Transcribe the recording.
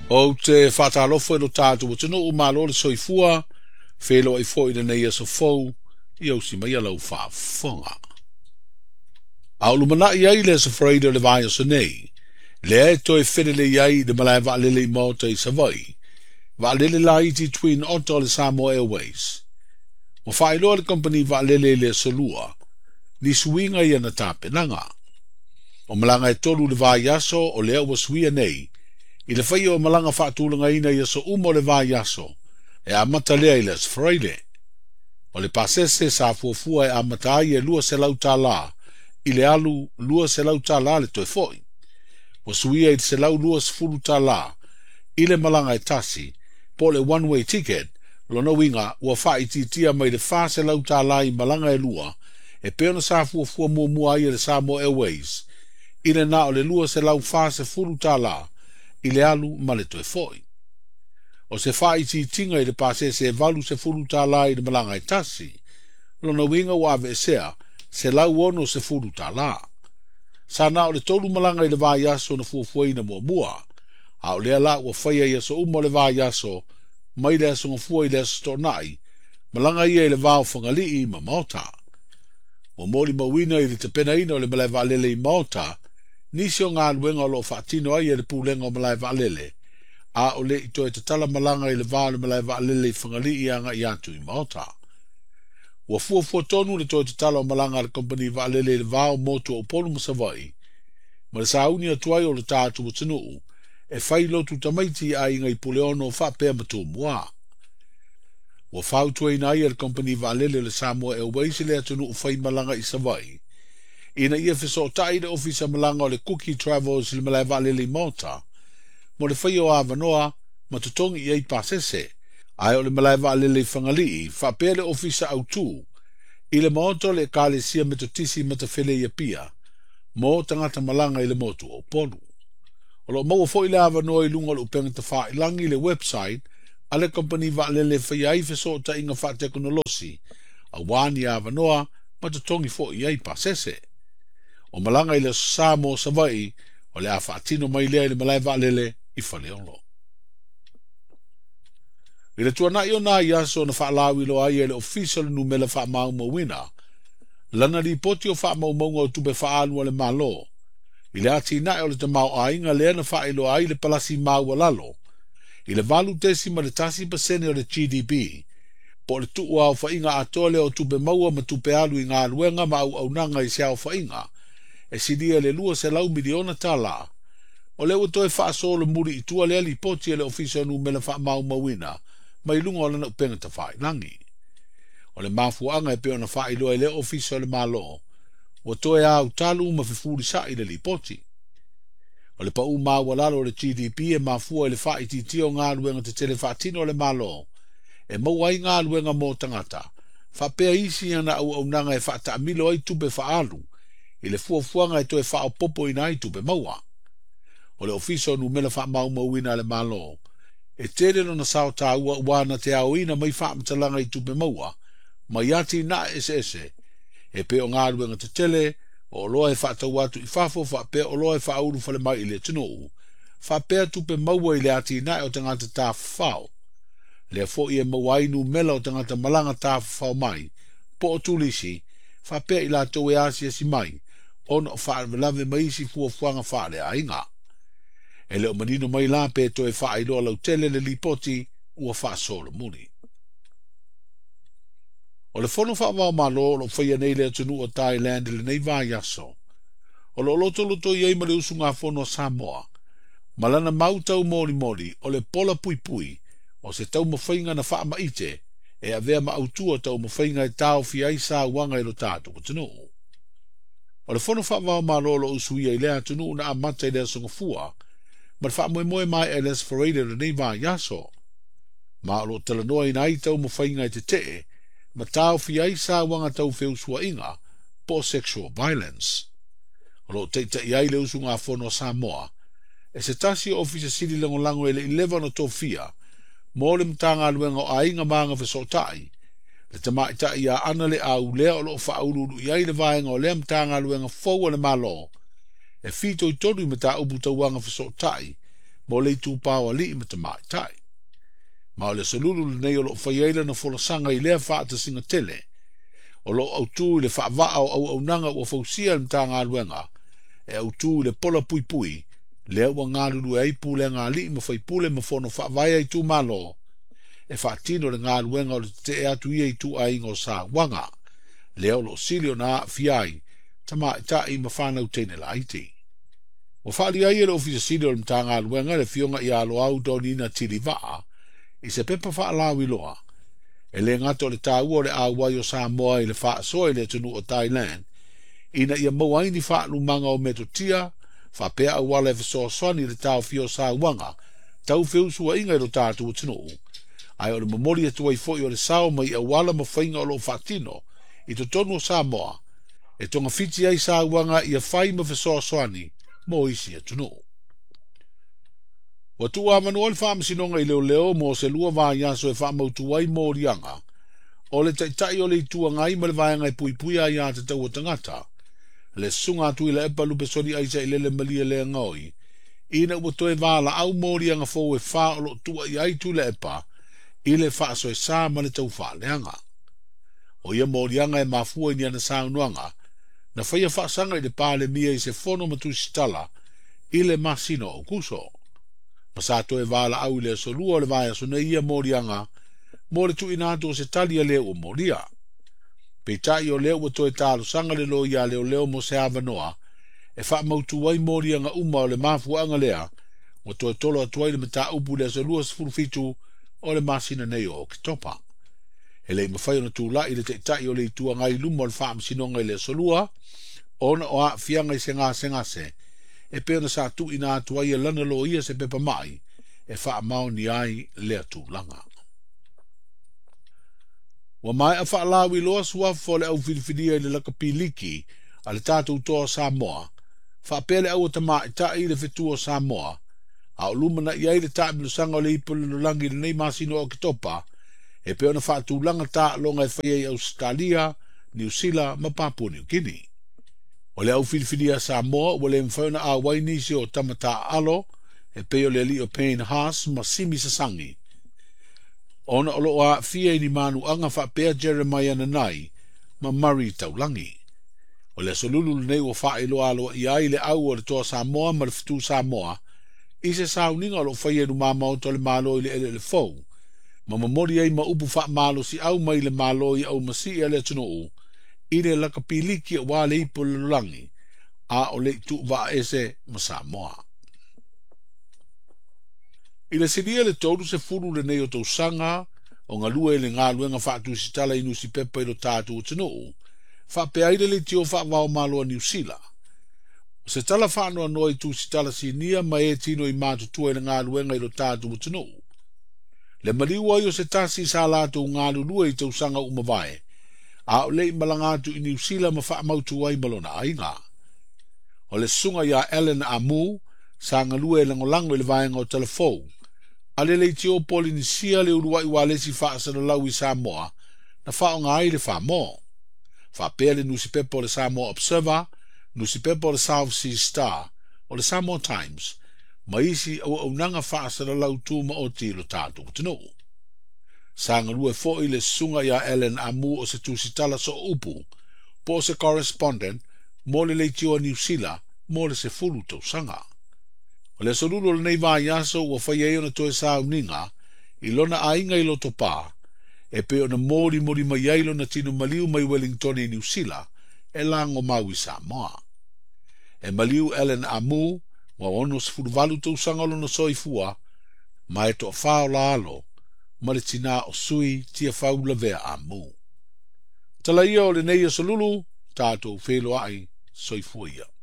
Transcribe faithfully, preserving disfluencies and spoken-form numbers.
O te whatalofo e lo tātou tino o malo le soifua, whelo ai fo i le nei aso fau, i au si mai alau whaafonga. A ulumana i ai le sa wharaida le vai aso nei, le e toi whene le iai le malai wa lele i mauta i Savai, wa lele la iti Twin Otter le Samoa Airways. Mo whaeloa le company wa lele le solua, ni suinga i ana tāpenanga. O malanga e tolu le vai aso o le au suia nei, i le whai o malanga whaatulanga ina i aso umo le vai aso, e a mata lea i le sfraile. O le pasese sa fuafua e a mata ai e lua se lau tā la, i le alu lua se lau tā la le toi foi. O suia i se lau lua se fulu tā la, i le malanga e tasi, po le one-way ticket, lo no winga ua wha i titia mai le wha se lau tā la i malanga e lua, e peona sa fuafua mua mua ai e le Samoa Airways, i le na o le lua se lau wha se fulu tā la, i le alu ma le toi foi. O se wha i ti tinga i le pase se valu se fulu tā la i le malanga i tasi, lo na winga wa ave sea, se lau ono se fulu tā la. Sa na o le tolu malanga i le vai aso na fuafua ina mua mua, a o lea la ua whaia i aso umo le vai aso, mai le aso ngafua i le aso stornai, malanga ia i le vau whangali i ma maota. Mo mori mawina i le te pena ina o le malai waalele i maota, nisi o ngā luenga o lo whaatino ai e le pūlenga o malai waalele, a o le i toi te tala malanga i le vau le malai waalele i whangali i anga i atu i maota. Ua fuafua tonu le toi te tala o malanga le company waalele i le vau motu o polu masawai, ma le sauni atuai o le tātu o tinuu, e whai lotu tamaiti a inga i puleono o whapea matu mua. Ua whautua ina ia le company waalele le Samoa Airways le atunu o whai malanga i Savai. Ina ia whiso tai le ofisa malanga o le Cookie Travels le malai waalele i Malta, mo le whai o Avanoa ma tutongi i ei pasese, ai o le malai waalele i whangali, whapea le ofisa au tū, i le maoto le kale sia me totisi mata whele ia pia, mo tangata malanga i le motu o polu. O lo maua fo i le Avanoa i lunga le upenga ta wha ilangi le website, a le company waalele whai ai whiso ta inga wha teknolosi, a wani Avanoa ma tutongi fo i ei pasese. O malanga i le Samoa Savai, o le a whaatino mai lea i le malai waalele i whaleolo. I le tuana i o nā i aso na whaalawi lo ai e le official numela wha mau mawina, lana li poti o wha mau maunga o tube whaalua le malo, i le ati nai o le te mau a inga lea na wha ilo ai le palasi mau alalo, i le valu tesi ma le tasi pasene o le G D P, po le tuu au wha inga atoa le o tube maua ma tupe alu i ngā luenga ma au au nanga i se au wha inga, e sidia le lua se lau miliona tala, o le utoe wha asolo muri i tua lea li poti e le official numela wha mau mawina, mai lunga o lana upenga ta whai langi. O le mafuanga e peo na whai loa i le ofisa o le malo, o toe au talu ma whifuri sa i le lipoti. O le pa u maua lalo o le G D P e mafua i le whai titio ngā luenga te tele whaatino o le malo, e mauai ngā luenga mō tangata, whapea isi ana au au nanga e whaata amilo ai tupe whaalu, i le fuafuanga e toe whao popo ina ai tupe maua. O le ofisa o numela wha mau mauina le malo, e tere no na sao tā ua wana te au ina mai whaamtalanga i tupe maua, mai ati na ese ese, e peo ngā ruenga te tele, o loa e whaatau atu i whafo, whapea o loa e whauru whale mai i le tino, whapea tupe maua i le ati na o tangata tā whao, le fo i e maua inu mela o tangata malanga tā whao mai, po o tulisi, whapea i la tau e asia si mai, ono o whaarvelave mai si fuafuanga whaare a inga. E leo manino mai la pe to e wha iloa lau tele le lipoti ua wha solo muni. O le fono wha wau malo lo whaia nei le atunu o Thailand le nei vai aso. O lo loto loto iei ma le usu ngā fono Samoa. Malana mau tau mori mori o le pola pui pui o se tau mawhainga na wha maite e a vea ma autua tau mawhainga e tau fi aisa wanga i lo tātu ko tunu. O le fono wha wau malo lo usu iei le atunu na amata i le asonga fua ma le wha moe moe mai e les farade le nei vai aso. Ma lo tala noa ina ai tau mawhainga i te te, ma tau fi aisa wanga tau feu sua inga, po sexual violence. O lo te te iai le usu ngā whono Samoa, e se tasi ofisa siri lango lango e le eleven o tofia, mo le mtanga luenga o ainga maanga fesotai, le te maita ia ana le au lea o lo wha aururu iai le vaenga o le mtanga luenga fau le malo, e fito i tonu me ta ubu tauanga fesotai, mo le tu pawa li ima tamai tai. Ma o le salulu le nei o lo whaiaila na wholasanga i lea wha ata singa tele, o lo au tū le wha vaa au au au nanga ua fausia le mta ngā luenga, e au tū le pola pui pui, le ua ngā lulu e ipule ngā li ima whai pule ma whono wha vaya i tū malo, e wha tino le ngā luenga o le te e atu ia i tū a ingo sa wanga, le o lo silio na fiai, tama i ta i ma whanau tene la iti. Wa whaali ai e le ofisa silio le mta ngā luenga le fionga i alo au doni na tili vaa, i se pepa wha alawi loa, e le ngato le tā ua le awai o Samoa i le wha soe le tunu o Thailand, ina ia mawaini wha lumanga o metotia, wha pea awala e whasoa swani le tau fio sa wanga, tau whiu sua inga i lo tātu o tunu. Ai o le mamori e tuai fo i o le sao mai awala ma whainga o lo whatino, i to tonu o Samoa, e tonga fiti ai sa wanga i a whai ma whasoa swani, mo isi e tunu. Wa tua manual whaamasinonga i leo leo mo se lua vā yaso e whaamautu wai mō rianga, o le taitai o le tua ngai ma le vāianga i pui pui a ia te tau o tangata, le sunga atu i le epa lupe sori aisa i lele malia le ngoi, ina ua toe wāla au mō rianga fōu e wha o lo tua i aitu le epa, i le wha so e sā ma le tau wha leanga. O ia mō rianga e mafua i ni ana saunuanga, na whaia wha sanga i le pāle mia i se fono matu sitala, i le masino o kuso. Masato e wala au le so lua le vaya so na ia morianga, mo le tu inato se talia leo o moria. Peitai o leo o toe talo sanga le lo ia leo leo mo se avanoa, e wha mautu wai morianga uma o le mafuanga lea, o toe tolo atuai le mata upu le so lua sfurufitu o le masina nei o kitopa. E le mawhai ona tū la i le te tai o le itua ngai luma o le wha amsinonga i le so lua, ona o a fianga i se ngā se ngase, e pena sa tu ina atua ia lana lo ia se pepa mai, e wha mao ni ai lea tu langa. Wa mai a wha lawi loa sua fo le au whiriwhiria i le laka piliki, a le tātou toa Samoa, wha pele au ta mai ta i le whetua Samoa, a o lumana i ai le ta milusanga o le ipulu langi le nei masino o kitopa, e pena wha tu langa ta longa e whaiei Australia, New Zealand, ma Papua New Guinea. O le au whiriwhiria Samoa, wa le mwhauna a wainisi o tamata alo, e peo le li o Payne Haas, ma simi sasangi. Ona o lo a fia ni manu anga wha pea Jeremiah nanai, ma Murray taulangi. O le solulu nei o wha ilo alo i ai le au o le toa Samoa, ma le fitu Samoa, i se sauninga o lo whaie nu mamao to le malo i le ele le fau. Ma mamori ai ma upu wha malo si au mai le malo i au masi e le tunu u, i le laka piliki o wale ipo le lulangi, a o le tu wa ese ma Samoa. I le siria le tolu se furu le nei o tau sanga, o ngā lua i le ngā luenga whaatu si tala inu si pepa i lo tātu o tino u, wha pea ire le tio wha wao malo a New Zealand. Se tala whaanoa noa i tu si tala si nia ma e tino i mātu tua i le ngā luenga i lo tātu o tino u. Le mariua i o se tasi sa lātu ngā lulua i tau sanga umawai, a o lei malangatu i New Zealand ma wha mautu ai malona ainga. O le sunga ia Ellen Amu, sa ngalua e langolango i le vaenga o telefou, a le lei tio Polinisia le urua i walesi wha asana lau i Samoa, na wha o ngā i le wha mō. Wha pēr le nusipepa o le Samoa Observer, nusipepa o le South Sea Star, o le Samoa Times, ma isi au au nanga wha asana lau tūma o tilo tātu tino. Sa ngalua fo i le sunga ia Ellen Amu o se tusitala so upu, po se correspondent, mo le lei tio a New Zealand, mo le se fulu tau sanga. O le solulu le nei vā yaso ua whai e ona toe sa uninga, i lona a inga i loto pā, e pe ona mori mori mai ailo na tino maliu mai Wellington i New Zealand, e lango mau i Samoa. E maliu Ellen Amu, wa ono se furuvalu tau sanga lona soifua, ma e toa whao la alo, ma le tina o sui tia whaula vea Amu. Tala ia o le nei a solulu, tātou whelo ai, soifua ia.